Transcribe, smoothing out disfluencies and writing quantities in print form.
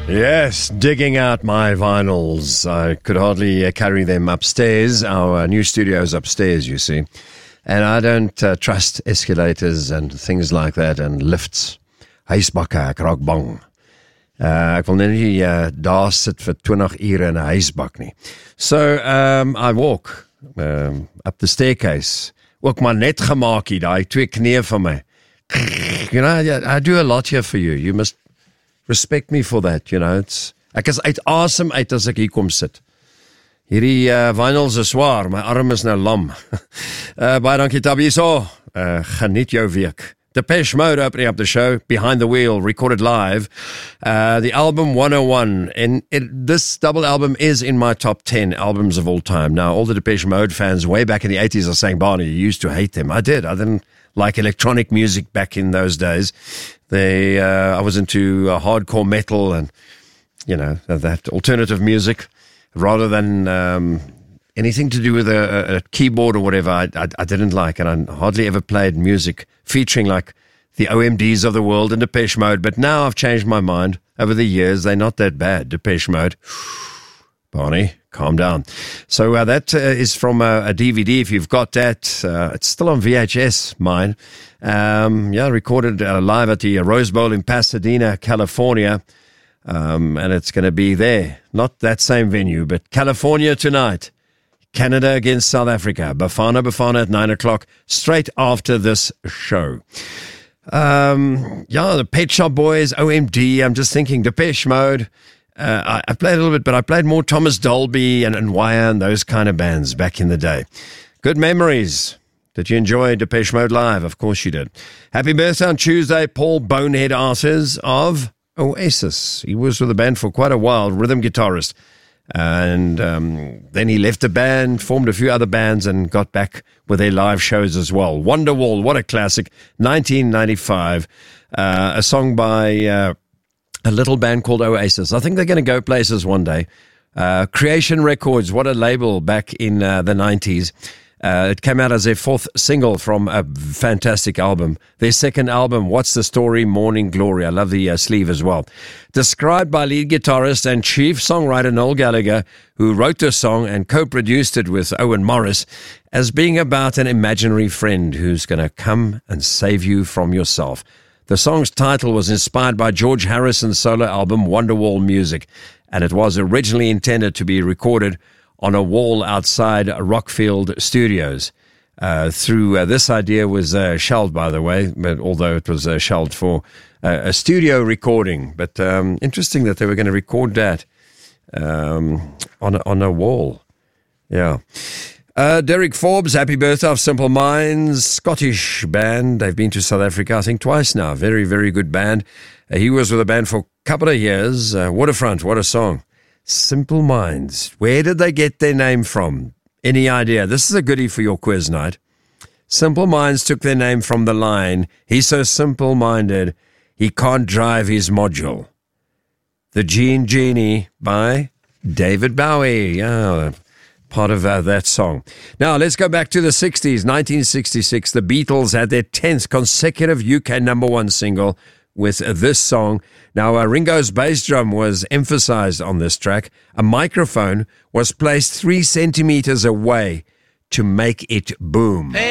Yes, digging out my vinyls. I could hardly carry them upstairs. Our new studio is upstairs, you see. And I don't trust escalators and things like that and lifts. Huisbakke, ek raak bang. Ek wil nie daar sit vir 20 ure in 'n huisbak nie. So I walk up the staircase. Ook maar net gemaakie, daai twee knieë van my. You know, I do a lot here for you. You must respect me for that, you know. Ek is uit asem uit as ek hier kom sit. Hierdie vinyls is swaar, my arm is nou lam. Baie dankie Tabiso. Geniet jou week. Depeche Mode opening up the show, Behind the Wheel, recorded live. The album 101, and this double album is in my top 10 albums of all time. Now, all the Depeche Mode fans way back in the 80s are saying, Barney, you used to hate them. I did. I didn't like electronic music back in those days. I was into hardcore metal and, you know, that alternative music rather than anything to do with a keyboard or whatever. I didn't like, and I hardly ever played music featuring like the OMDs of the world and Depeche Mode. But now I've changed my mind over the years. They're not that bad, Depeche Mode. Barney, calm down. So that is from a DVD. If you've got that, it's still on VHS, mine. Recorded live at the Rose Bowl in Pasadena, California. And it's going to be there. Not that same venue, but California tonight. Canada against South Africa. Bafana at 9 o'clock, straight after this show. The Pet Shop Boys, OMD. I'm just thinking Depeche Mode. I played a little bit, but I played more Thomas Dolby and Wire and those kind of bands back in the day. Good memories. Did you enjoy Depeche Mode live? Of course you did. Happy birthday on Tuesday, Paul Bonehead Arthurs of Oasis. He was with the band for quite a while, rhythm guitarist. And then he left the band, formed a few other bands, and got back with their live shows as well. Wonderwall, what a classic. 1995. A song by a little band called Oasis. I think they're going to go places one day. Creation Records, what a label back in the 90s. It came out as their fourth single from a fantastic album. Their second album, What's the Story? Morning Glory. I love the sleeve as well. Described by lead guitarist and chief songwriter Noel Gallagher, who wrote the song and co-produced it with Owen Morris, as being about an imaginary friend who's going to come and save you from yourself. The song's title was inspired by George Harrison's solo album Wonderwall Music, and it was originally intended to be recorded on a wall outside Rockfield Studios. This idea was shelved, by the way, but although it was shelved for a studio recording. But interesting that they were going to record that on a wall. Yeah. Derek Forbes, happy birthday of Simple Minds, Scottish band. They've been to South Africa, I think, twice now. Very, very good band. He was with the band for a couple of years. Waterfront, what a song. Simple Minds. Where did they get their name from? Any idea? This is a goodie for your quiz night. Simple Minds took their name from the line, he's so simple-minded, he can't drive his module. The Genie by David Bowie. Yeah, part of that song. Now, let's go back to the 60s. 1966, the Beatles had their 10th consecutive UK number one single with this song. Now, Ringo's bass drum was emphasized on this track. A microphone was placed 3 centimeters away to make it boom.